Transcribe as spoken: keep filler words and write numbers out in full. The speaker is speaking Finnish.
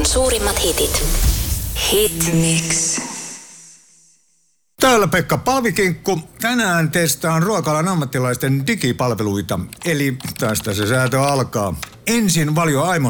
suurimmat hitit. Hitmix. Täällä Pekka Paavikinkku. Tänään testaan ruokalan ammattilaisten digipalveluita. Eli tästä se säätö alkaa. Ensin valio Aimon